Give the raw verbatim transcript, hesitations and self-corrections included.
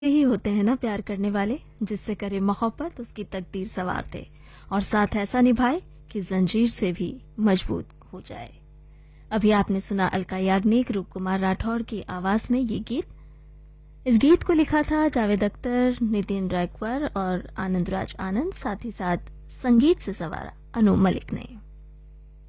यही होते हैं ना प्यार करने वाले, जिससे करे मोहब्बत उसकी तकदीर सवार दे और साथ ऐसा निभाए कि जंजीर से भी मजबूत हो जाए। अभी आपने सुना अलका याग्निक, रूप कुमार राठौड़ की आवाज में ये गीत। इस गीत को लिखा था जावेद अख्तर, नितिन रायकवार और आनंद राज आनंद, साथ ही साथ संगीत से सवारा अनु मलिक ने।